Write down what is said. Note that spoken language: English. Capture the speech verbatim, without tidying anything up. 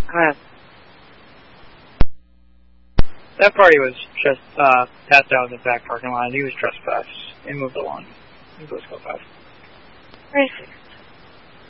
ahead. That party was just uh, passed out in the back parking lot. He was trespassed. He moved along. Let's go fast. Racing.